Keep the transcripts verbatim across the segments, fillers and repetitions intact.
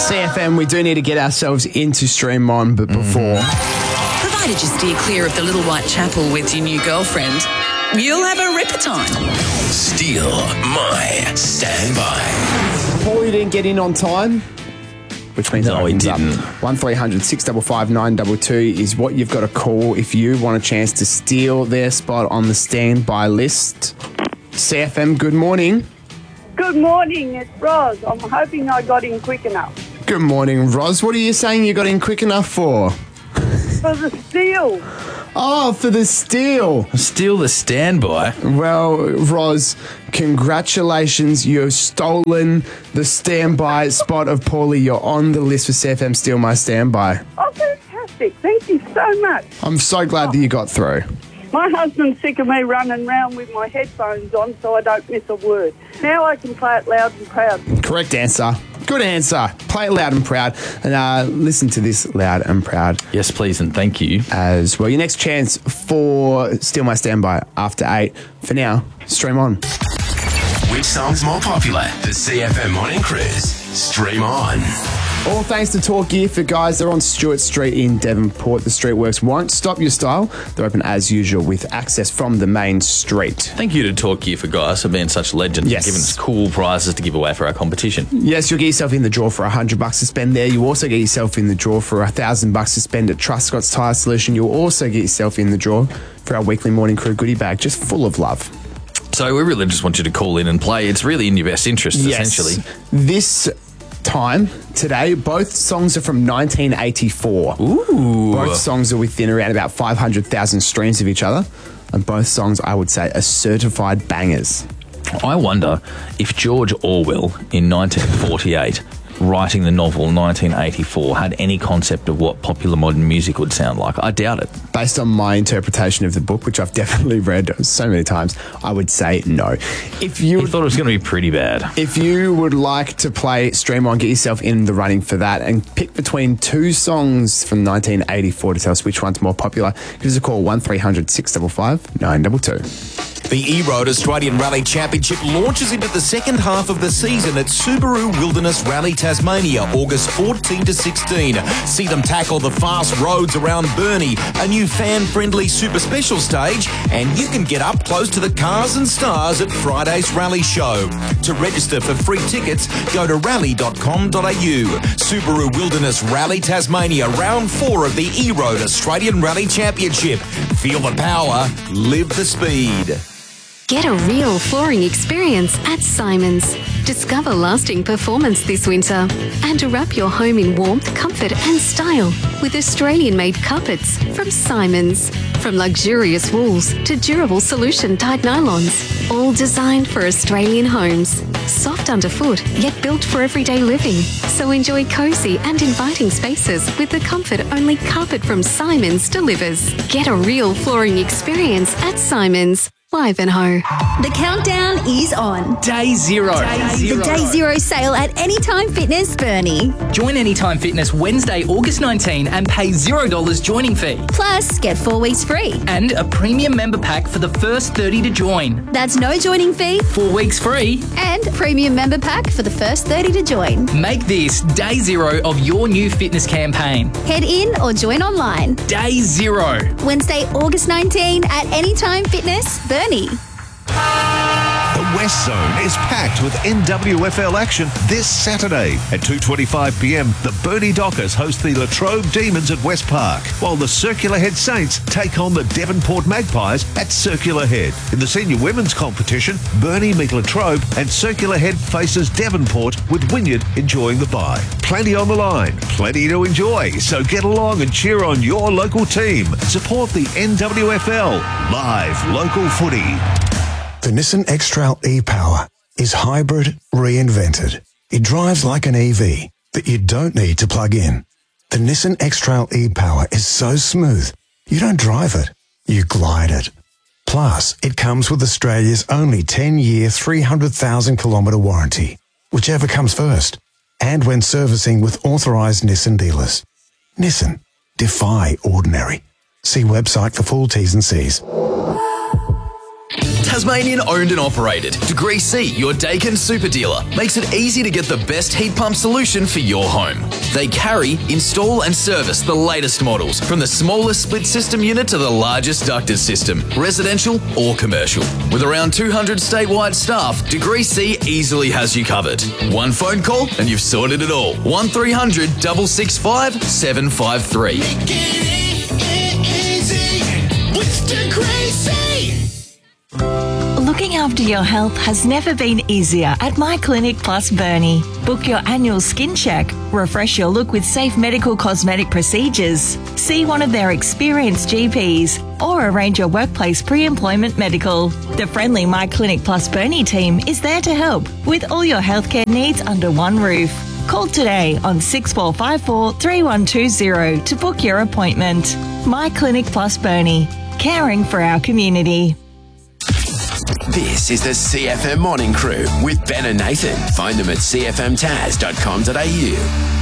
C F M, we do need to get ourselves into Stream On, but before... Mm. Provided you steer clear of the Little White Chapel with your new girlfriend, you'll have a ripper time. Steal my standby. Paul, you didn't get in on time, which means No, it he opens up. didn't. one three hundred six five five nine two two is what you've got to call if you want a chance to steal their spot on the standby list. C F M, good morning. Good morning, it's Roz. I'm hoping I got in quick enough. Good morning, Roz. What are you saying you got in quick enough for? For the steal. Oh, for the steal. Steal the standby. Well, Roz, congratulations. You've stolen the standby spot of Paulie. You're on the list for C F M Steal My Standby. Oh, fantastic. Thank you so much. I'm so glad that you got through. My husband's sick of me running around with my headphones on so I don't miss a word. Now I can play it loud and proud. Correct answer. Good answer. Play it loud and proud. And uh, listen to this loud and proud Yes, please, and thank you. as well. Your next chance for Steal My Standby after eight. For now, Stream On. Which song's more popular? The C F M Morning Cruise. Stream On. All thanks to Talk Gear for guys. They're on Stewart Street in Devonport. The Streetworks won't stop your style. They're open as usual with access from the main street. Thank you to Talk Gear for guys for being such legends Yes. and giving us cool prizes to give away for our competition. Yes, you'll get yourself in the draw for a hundred bucks to spend there. You also get yourself in the draw for a thousand bucks to spend at Trust Scott's Tyre Solution. You'll also get yourself in the draw for our weekly Morning Crew goodie bag, just full of love. So we really just want you to call in and play. It's really in your best interest, essentially. This time, today, both songs are from nineteen eighty-four. Ooh. Both songs are within around about five hundred thousand streams of each other. And both songs, I would say, are certified bangers. I wonder if George Orwell in nineteen forty-eight, writing the novel nineteen eighty-four, had any concept of what popular modern music would sound like. I doubt it. Based on my interpretation of the book, which I've definitely read so many times, I would say no. If you He thought it was going to be pretty bad. If you would like to play Stream On, get yourself in the running for that and pick between two songs from nineteen eighty-four to tell us which one's more popular, give us a call one three hundred six five five nine two two. The E-Road Australian Rally Championship launches into the second half of the season at Subaru Wilderness Rally Tasmania, August fourteenth to sixteenth. See them tackle the fast roads around Burnie, a new fan-friendly super special stage, and you can get up close to the cars and stars at Friday's Rally Show. To register for free tickets, go to rally dot com dot a u. Subaru Wilderness Rally Tasmania, round four of the E-Road Australian Rally Championship. Feel the power, live the speed. Get a real flooring experience at Simons. Discover lasting performance this winter and wrap your home in warmth, comfort and style with Australian-made carpets from Simons. From luxurious wools to durable solution-dyed nylons, all designed for Australian homes. Soft underfoot, yet built for everyday living. So enjoy cosy and inviting spaces with the comfort only carpet from Simons delivers. Get a real flooring experience at Simons. Ivanhoe. The countdown is on. Day zero. Day The Day Zero sale at Anytime Fitness Burnie. Join Anytime Fitness Wednesday, August nineteenth and pay zero dollars joining fee. Plus, get four weeks free. And a premium member pack for the first thirty to join. That's no joining fee. Four weeks free. And premium member pack for the first thirty to join. Make this day zero of your new fitness campaign. Head in or join online. Day zero. Wednesday, August nineteenth at Anytime Fitness Burnie. The West Zone is packed with N W F L action this Saturday. At two twenty-five p m, the Burnie Dockers host the Latrobe Demons at West Park, while the Circular Head Saints take on the Devonport Magpies at Circular Head. In the senior women's competition, Burnie meet Latrobe and Circular Head faces Devonport, with Wynyard enjoying the bye. Plenty on the line, plenty to enjoy, so get along and cheer on your local team. Support the N W F L, live local footy. The Nissan X-Trail e-Power is hybrid reinvented. It drives like an E V that you don't need to plug in. The Nissan X-Trail e-Power is so smooth, you don't drive it, you glide it. Plus, it comes with Australia's only ten-year, three hundred thousand kilometre warranty, whichever comes first, and when servicing with authorised Nissan dealers. Nissan, defy ordinary. See website for full T's and C's. Tasmanian owned and operated. Degree C, your Dakin super dealer, makes it easy to get the best heat pump solution for your home. They carry, install and service the latest models, from the smallest split system unit to the largest ducted system, residential or commercial. With around two hundred statewide staff, Degree C easily has you covered. One phone call and you've sorted it all. one three hundred, six six five, seven five three. Looking after your health has never been easier at My Clinic Plus Burnie. Book your annual skin check, refresh your look with safe medical cosmetic procedures, see one of their experienced G Ps, or arrange your workplace pre-employment medical. The friendly My Clinic Plus Burnie team is there to help with all your healthcare needs under one roof. Call today on six four five four, three one two zero to book your appointment. My Clinic Plus Burnie, caring for our community. This is the C F M Morning Crew with Ben and Nathan. Find them at c f m taz dot com dot a u.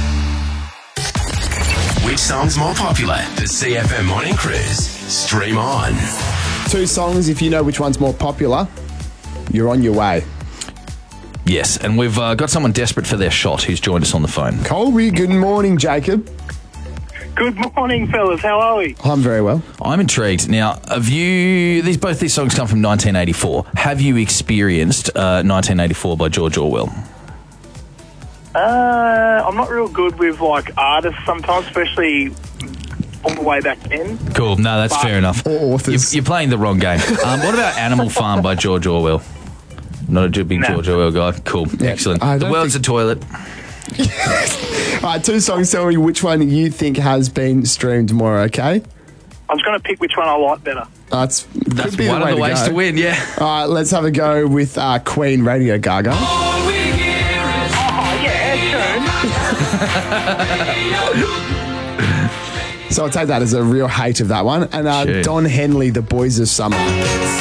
Which song's more popular? The C F M Morning Cruise. Stream on. Two songs, if you know which one's more popular, you're on your way. Yes, and we've uh, got someone desperate for their shot who's joined us on the phone. Colby, good morning, Jacob. Good morning, fellas. How are we? I'm very well. I'm intrigued. Now, have you... These both these songs come from nineteen eighty-four. Have you experienced uh, nineteen eighty-four by George Orwell? Uh, I'm not real good with, like, artists sometimes, especially all the way back then. Cool. No, that's But- fair enough. You're, you're playing the wrong game. Um, what about Animal Farm by George Orwell? Not a big No. George Orwell guy. Cool. Excellent. I The don't world's a toilet. All right, two songs. Tell me which one you think has been streamed more, okay? I'm just going to pick which one I like better. That's, That's could be one the of way the ways go. to win, yeah. All right, let's have a go with uh, Queen, Radio Gaga. Oh, yeah, So I'll take that as a real hate of that one. And uh, Sure. Don Henley, The Boys of Summer.